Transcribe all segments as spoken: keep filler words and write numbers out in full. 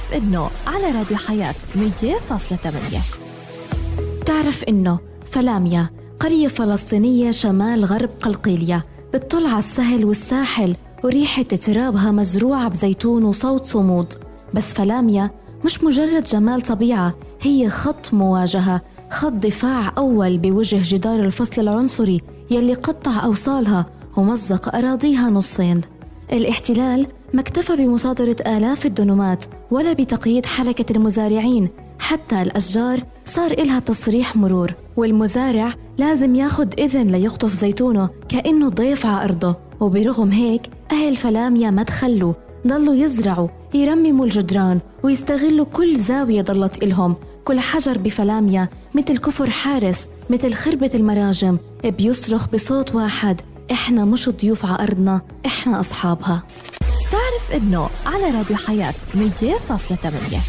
بتعرف إنه على راديو حياة مية فاصلة ثمانية. تعرف إنه فلاميا قرية فلسطينية شمال غرب قلقيلية بتطل على السهل والساحل وريحة ترابها مزروعة بزيتون وصوت صمود. بس فلاميا مش مجرد جمال طبيعة، هي خط مواجهة، خط دفاع أول بوجه جدار الفصل العنصري يلي قطع أوصالها ومزق أراضيها نصين. الاحتلال ما اكتفى بمصادرة آلاف الدنومات ولا بتقييد حركة المزارعين، حتى الأشجار صار إلها تصريح مرور، والمزارع لازم ياخد إذن ليقطف زيتونه كأنه ضيف على أرضه. وبرغم هيك أهل فلاميا ما تخلوا، ضلوا يزرعوا، يرمموا الجدران ويستغلوا كل زاوية ضلت إلهم. كل حجر بفلاميا مثل كفر حارس، مثل خربة المراجم، بيصرخ بصوت واحد: إحنا مش ضيوف على أرضنا، إحنا أصحابها. تعرف إنه على راديو حياة مية فاصلة ثمانية.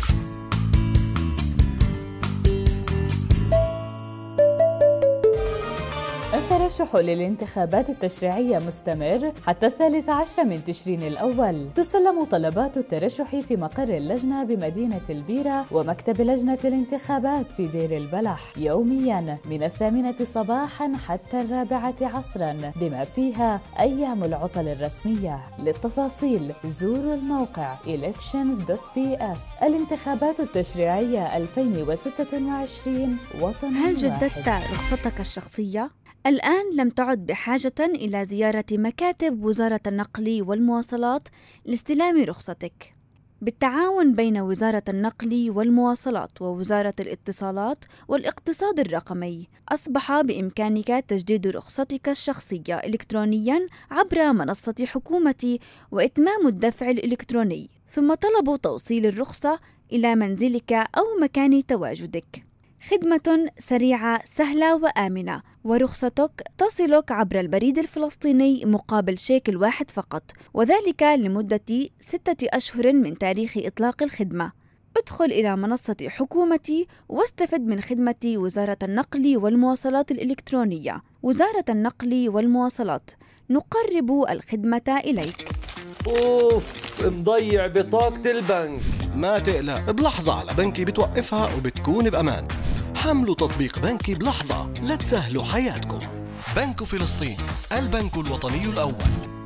الترشح للانتخابات التشريعية مستمر حتى الثالث عشر من تشرين الأول. تسلم طلبات الترشح في مقر اللجنة بمدينة البيرة ومكتب لجنة الانتخابات في دير البلح يومياً من الثامنة صباحاً حتى الرابعة عصراً، بما فيها أيام العطل الرسمية. للتفاصيل زوروا الموقع elections دوت بي اس. الانتخابات التشريعية ألفين وستة وعشرين وطن. هل جددت رخصتك الشخصية؟ الآن لم تعد بحاجة إلى زيارة مكاتب وزارة النقل والمواصلات لاستلام رخصتك. بالتعاون بين وزارة النقل والمواصلات ووزارة الاتصالات والاقتصاد الرقمي، أصبح بإمكانك تجديد رخصتك الشخصية إلكترونياً عبر منصة حكومتي وإتمام الدفع الإلكتروني، ثم طلب توصيل الرخصة إلى منزلك أو مكان تواجدك. خدمة سريعة سهلة وآمنة، ورخصتك تصلك عبر البريد الفلسطيني مقابل شيكل واحد فقط، وذلك لمدة ستة أشهر من تاريخ إطلاق الخدمة. ادخل إلى منصة حكومتي واستفد من خدمة وزارة النقل والمواصلات الإلكترونية. وزارة النقل والمواصلات، نقرب الخدمة إليك. أوف، مضيع بطاقة البنك. ما تقلق، بلحظة على بنكي بتوقفها وبتكون بأمان. حملوا تطبيق بنكي بلحظة لتسهلوا حياتكم. بنك فلسطين، البنك الوطني الأول.